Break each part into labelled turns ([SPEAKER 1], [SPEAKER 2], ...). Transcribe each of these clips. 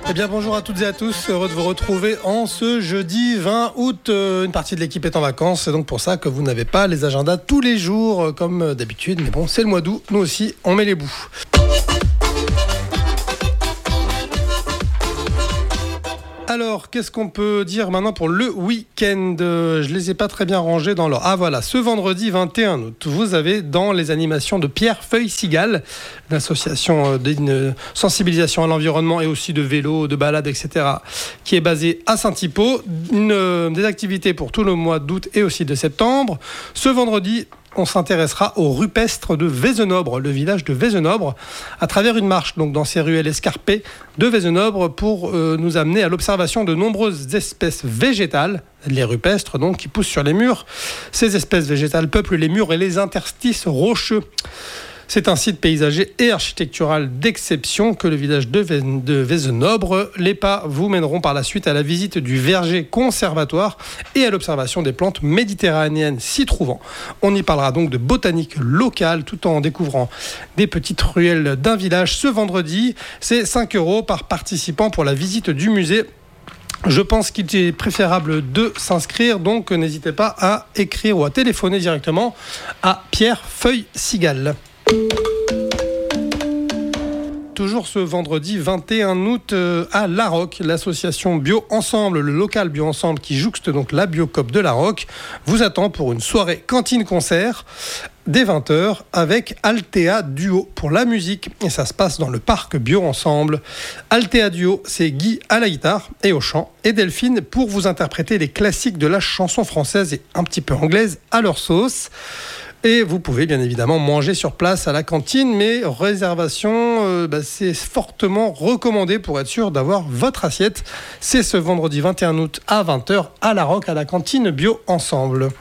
[SPEAKER 1] Eh bien bonjour à toutes et à tous, heureux de vous retrouver en ce jeudi 20 août. Une partie de l'équipe est en vacances, c'est donc pour ça que vous n'avez pas les agendas tous les jours comme d'habitude. Mais bon, c'est le mois d'août, nous aussi on met les bouts. Alors, qu'est-ce qu'on peut dire maintenant pour le week-end ? Je ne les ai pas très bien rangés dans l'ordre. Ah voilà, ce vendredi 21 août, vous avez dans les animations de Pierre Feuille-Cigale, l'association d'une sensibilisation à l'environnement et aussi de vélo, de balade, etc., qui est basée à Saint-Hypo, des activités pour tout le mois d'août et aussi de septembre. Ce vendredi, on s'intéressera au rupestre de Vézenobre, le village de Vézenobre, à travers une marche donc dans ces ruelles escarpées de Vézenobre pour nous amener à l'observation de nombreuses espèces végétales, les rupestres donc, qui poussent sur les murs. Ces espèces végétales peuplent les murs et les interstices rocheux. C'est un site paysager et architectural d'exception que le village de Vézenobre. Les pas vous mèneront par la suite à la visite du verger conservatoire et à l'observation des plantes méditerranéennes s'y trouvant. On y parlera donc de botanique locale tout en découvrant des petites ruelles d'un village ce vendredi. C'est 5 € par participant pour la visite du musée. Je pense qu'il est préférable de s'inscrire, donc n'hésitez pas à écrire ou à téléphoner directement à Pierre Feuille-Cigale. Toujours ce vendredi 21 août à Larocque, l'association Bio Ensemble, le local Bio Ensemble qui jouxte donc la Biocoop de Larocque, vous attend pour une soirée cantine-concert dès 20h avec Altea Duo pour la musique. Et ça se passe dans le parc Bio Ensemble. Altea Duo, c'est Guy à la guitare et au chant et Delphine pour vous interpréter les classiques de la chanson française et un petit peu anglaise à leur sauce. Et vous pouvez bien évidemment manger sur place à la cantine, mais réservation, c'est fortement recommandé pour être sûr d'avoir votre assiette. C'est ce vendredi 21 août à 20h à Larocque, à la cantine Bio Ensemble.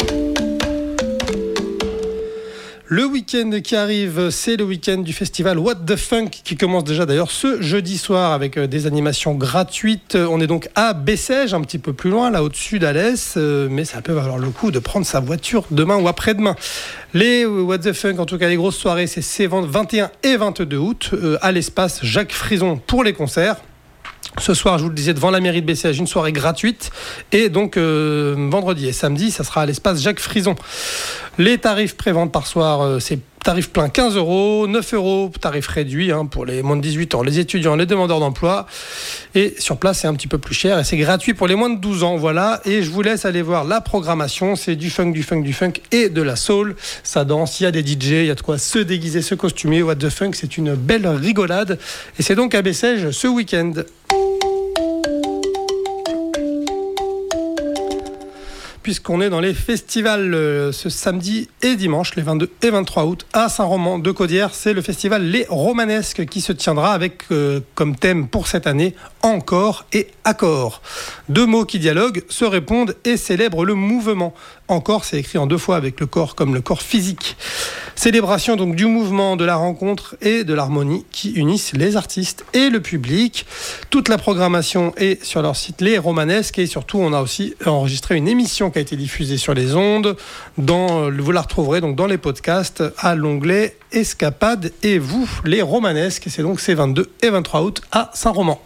[SPEAKER 1] Le week-end qui arrive, c'est le week-end du festival What the Funk qui commence déjà d'ailleurs ce jeudi soir avec des animations gratuites. On est donc à Bessèges, un petit peu plus loin, là au-dessus d'Alès, mais ça peut valoir le coup de prendre sa voiture demain ou après-demain. Les What the Funk, en tout cas les grosses soirées, c'est 21 et 22 août à l'espace Jacques Frison pour les concerts. Ce soir, je vous le disais, devant la mairie de Bessèges, une soirée gratuite. Et donc, vendredi et samedi, ça sera à l'espace Jacques Frison. Les tarifs prévente par soir, c'est tarif plein 15 €, 9 € tarif réduit pour les moins de 18 ans, les étudiants, les demandeurs d'emploi. Et sur place, c'est un petit peu plus cher et c'est gratuit pour les moins de 12 ans. Voilà. Et je vous laisse aller voir la programmation. C'est du funk et de la soul. Ça danse, il y a des DJ, il y a de quoi se déguiser, se costumer. What the Funk, c'est une belle rigolade. Et c'est donc à Bessèges ce week-end. Puisqu'on est dans les festivals ce samedi et dimanche, les 22 et 23 août, à Saint-Roman-de-Caudière. C'est le festival Les Romanesques qui se tiendra avec comme thème pour cette année, encore et accord. Deux mots qui dialoguent, se répondent et célèbrent le mouvement. Encore, c'est écrit en deux fois avec le corps comme le corps physique. Célébration donc du mouvement, de la rencontre et de l'harmonie qui unissent les artistes et le public. Toute la programmation est sur leur site Les Romanesques et surtout on a aussi enregistré une émission qui a été diffusée sur les ondes. Vous la retrouverez donc dans les podcasts à l'onglet Escapade et vous, Les Romanesques. C'est donc ces 22 et 23 août à Saint-Roman.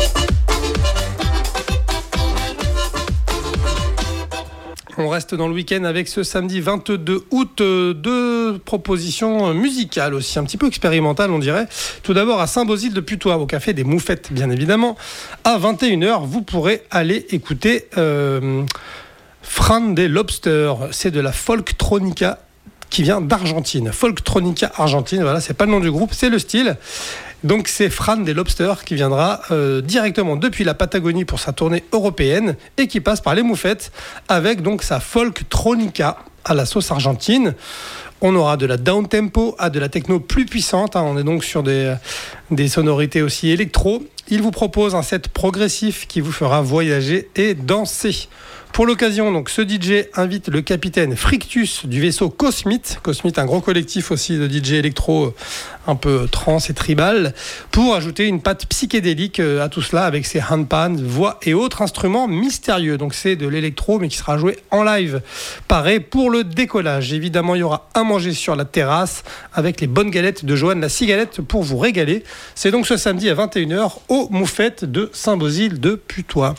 [SPEAKER 1] On reste dans le week-end avec ce samedi 22 août, deux propositions musicales aussi, un petit peu expérimentales on dirait. Tout d'abord à Saint-Bosile de Putois, au Café des Moufettes bien évidemment. À 21h, vous pourrez aller écouter Fran des Lobster. C'est de la folktronica qui vient d'Argentine. Folktronica Argentine, voilà, c'est pas le nom du groupe, c'est le style. Donc c'est Fran des Lobster qui viendra directement depuis la Patagonie pour sa tournée européenne et qui passe par les Moufettes avec donc sa folktronica à la sauce argentine. On aura de la down-tempo à de la techno plus puissante. On est donc sur des sonorités aussi électro. Il vous propose un set progressif qui vous fera voyager et danser. Pour l'occasion, donc, ce DJ invite le capitaine Frictus du vaisseau Cosmite. Cosmite, un gros collectif aussi de DJ électro un peu trance et tribal, pour ajouter une patte psychédélique à tout cela avec ses handpans, voix et autres instruments mystérieux. Donc c'est de l'électro mais qui sera joué en live. Pareil pour le décollage. Évidemment, il y aura à manger sur la terrasse avec les bonnes galettes de Joanne la Cigalette pour vous régaler. C'est donc ce samedi à 21h au aux Moufettes de Saint-Bosile de Putois.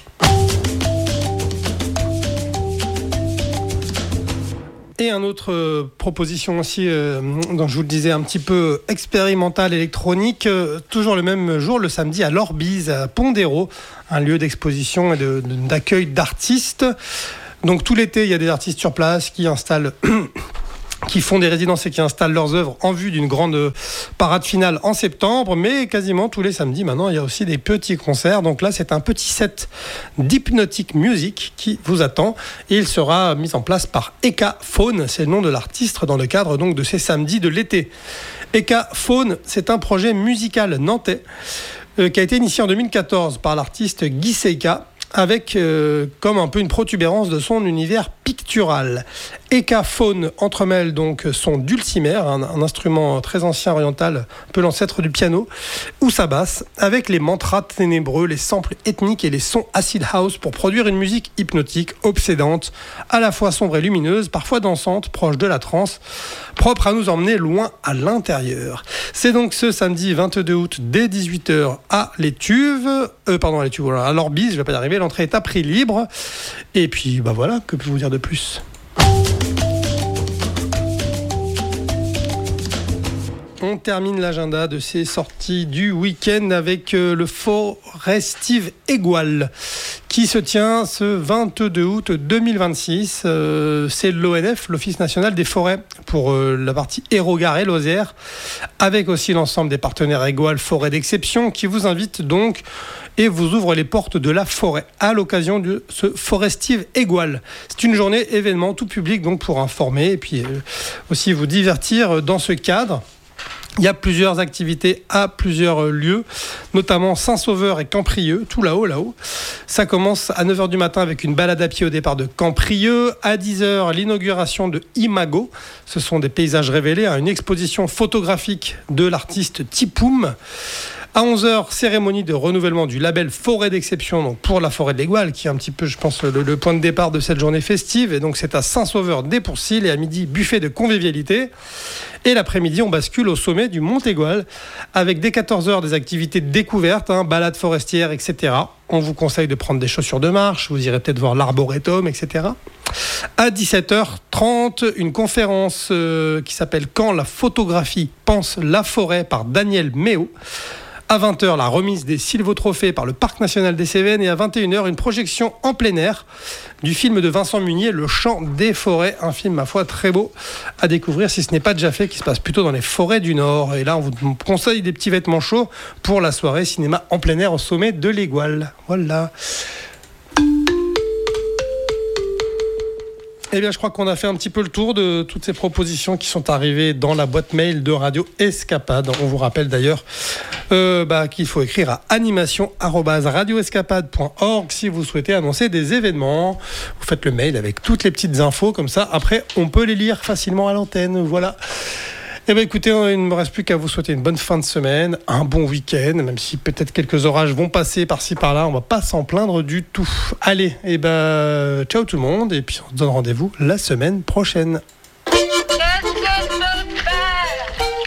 [SPEAKER 1] Et une autre proposition aussi, dont je vous le disais, un petit peu expérimentale électronique, toujours le même jour, le samedi à l'Orbise, à Pondéro, un lieu d'exposition et d'accueil d'artistes. Donc tout l'été, il y a des artistes sur place qui installent... qui font des résidences et qui installent leurs œuvres en vue d'une grande parade finale en septembre, mais quasiment tous les samedis maintenant il y a aussi des petits concerts. Donc là c'est un petit set d'Hypnotic Music qui vous attend et il sera mis en place par Eka Faune, c'est le nom de l'artiste dans le cadre donc de ces samedis de l'été. Eka Faune, c'est un projet musical nantais qui a été initié en 2014 par l'artiste Guy Seika, avec comme un peu une protubérance de son univers pictural. Eka Faune entremêle donc son dulcimer, un instrument très ancien oriental, un peu l'ancêtre du piano, ou sa basse, avec les mantras ténébreux, les samples ethniques et les sons acid house pour produire une musique hypnotique, obsédante, à la fois sombre et lumineuse, parfois dansante, proche de la trance, propre à nous emmener loin à l'intérieur. C'est donc ce samedi 22 août dès 18h à l'Étuve, voilà, à l'Orbise, je vais pas y arriver, l'entrée est à prix libre. Et puis bah voilà, que peux-je vous dire de plus ? On termine l'agenda de ces sorties du week-end avec le Forestive Égual qui se tient ce 22 août 2026. C'est l'ONF, l'Office national des forêts, pour la partie Hérault-Gare et Lozère, avec aussi l'ensemble des partenaires Égual Forêt d'Exception qui vous invitent donc et vous ouvre les portes de la forêt à l'occasion de ce Forestive Égual. C'est une journée événement tout public donc pour informer et puis aussi vous divertir dans ce cadre. Il y a plusieurs activités à plusieurs lieux, notamment Saint-Sauveur et Camprieux, tout là-haut. Ça commence à 9h du matin avec une balade à pied au départ de Camprieux. À 10h, l'inauguration de Imago. Ce sont des paysages révélés, une exposition photographique de l'artiste Tipoum. À 11h, cérémonie de renouvellement du label Forêt d'Exception donc pour la forêt de l'Égual, qui est un petit peu, je pense, le point de départ de cette journée festive. Et donc, c'est à Saint-Sauveur-des-Pourcils. Et à midi, buffet de convivialité. Et l'après-midi, on bascule au sommet du Mont Égual, avec dès 14h des activités de découverte, balades forestières, etc. On vous conseille de prendre des chaussures de marche. Vous irez peut-être voir l'arboretum, etc. À 17h30, une conférence qui s'appelle « Quand la photographie pense la forêt » par Daniel Méo. À 20h, la remise des sylvotrophées par le Parc national des Cévennes. Et à 21h, une projection en plein air du film de Vincent Munier, Le Chant des forêts. Un film, ma foi, très beau à découvrir si ce n'est pas déjà fait, qui se passe plutôt dans les forêts du Nord. Et là, on vous conseille des petits vêtements chauds pour la soirée cinéma en plein air au sommet de l'Égual. Voilà. Eh bien, je crois qu'on a fait un petit peu le tour de toutes ces propositions qui sont arrivées dans la boîte mail de Radio Escapade. On vous rappelle d'ailleurs qu'il faut écrire à animation@radioescapade.org si vous souhaitez annoncer des événements. Vous faites le mail avec toutes les petites infos, comme ça, après, on peut les lire facilement à l'antenne. Voilà. Eh bien, écoutez, il ne me reste plus qu'à vous souhaiter une bonne fin de semaine, un bon week-end, même si peut-être quelques orages vont passer par-ci par-là, on ne va pas s'en plaindre du tout. Allez, ciao tout le monde, et puis on se donne rendez-vous la semaine prochaine.